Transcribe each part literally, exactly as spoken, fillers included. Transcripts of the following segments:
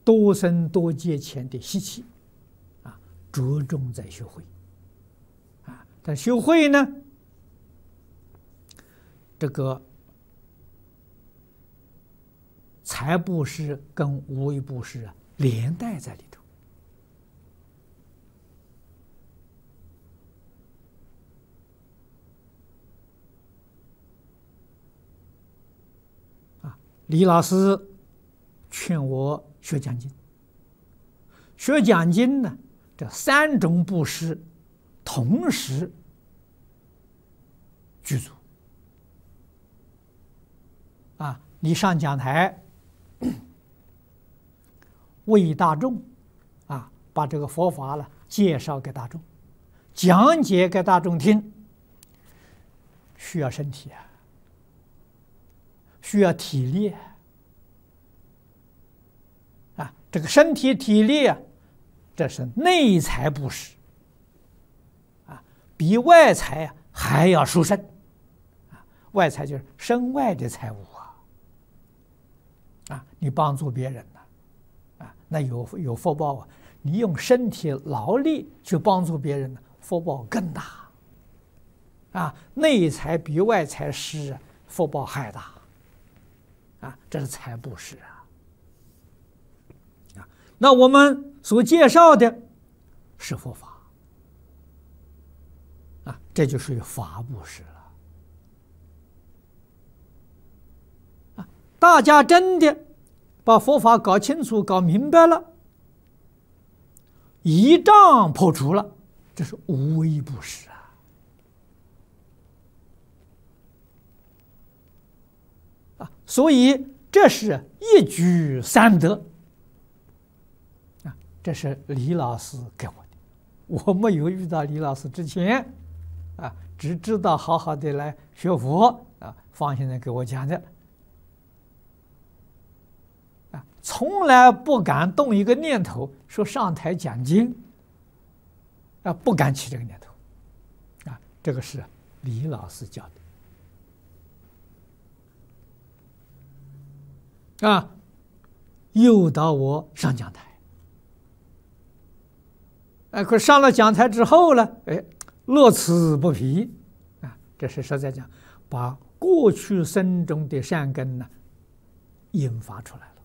多生多劫前的习气，啊，着重在学会，啊，但学会呢，这个财布施跟无为布施啊连带在里头。啊，李老师劝我学讲经，学讲经呢，这三种布施同时具足。啊，你上讲台为大众啊，把这个佛法了介绍给大众，讲解给大众听，需要身体啊，需要体力啊。啊，这个身体体力啊，这是内财布施啊，比外财啊还要殊胜啊。外财就是身外的财物啊，啊，你帮助别人呢，啊，那有有福报啊。你用身体劳力去帮助别人呢，福报更大啊。内财比外财施啊，福报还大啊，这是财布施啊。那我们所介绍的是佛法啊，这就属于法布施了啊。大家真的把佛法搞清楚、搞明白了，依仗破除了，这是无为布施啊。啊，所以这是一举三得。这是李老师给我的，我没有遇到李老师之前，啊，只知道好好的来学佛啊，方先生给我讲的，啊，从来不敢动一个念头说上台讲经，啊，不敢起这个念头，啊，这个是李老师教的，啊，诱导我上讲台。哎，可上了讲台之后呢，哎，乐此不疲，啊，这是实在讲，把过去生中的善根呢，引发出来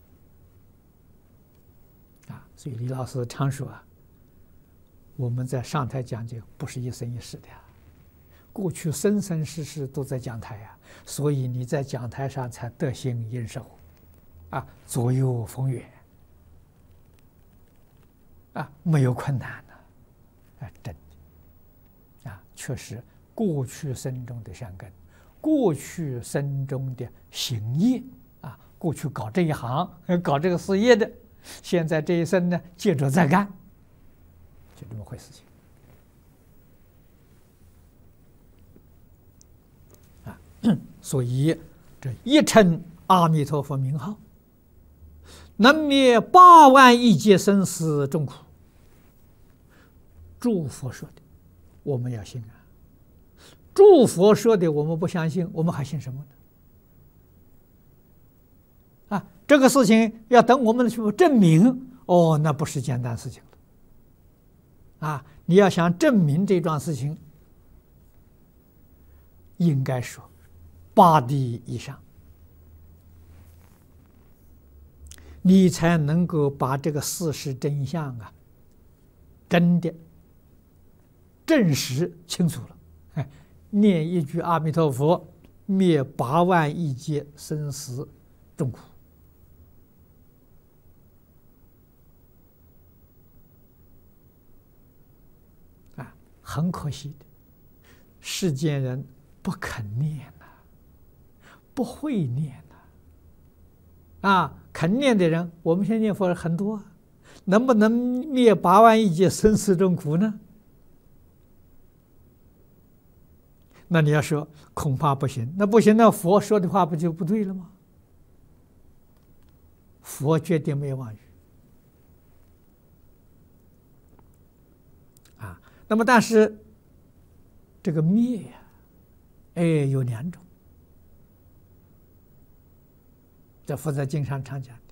了，啊，所以李老师常说啊，我们在上台讲经不是一生一世的呀，过去生生世世都在讲台呀，所以你在讲台上才得心应手，啊，左右逢源。啊，没有困难的，啊，真的，啊，确实，过去生中的善根，过去生中的行业，啊，过去搞这一行、搞这个事业的，现在这一生呢，接着再干，就这么回事情。啊，所以这一称阿弥陀佛名号，能灭八万亿劫生死众苦。诸佛说的，我们要信啊；诸佛说的，我们不相信，我们还信什么呢？啊，这个事情要等我们去证明，哦，那不是简单事情了。啊，你要想证明这桩事情，应该说八地以上，你才能够把这个事实真相啊，真的证实清楚了。哎，念一句阿弥陀佛，灭八万亿劫生死众苦。啊，很可惜的，世间人不肯念呐、啊，不会念呐、啊。啊，肯念的人，我们现在念佛很多，能不能灭八万亿劫生死众苦呢？那你要说恐怕不行，那不行，那佛说的话不就不对了吗？佛决定没有妄语啊。那么，但是这个灭呀、啊，哎，有两种。这佛在经上常讲，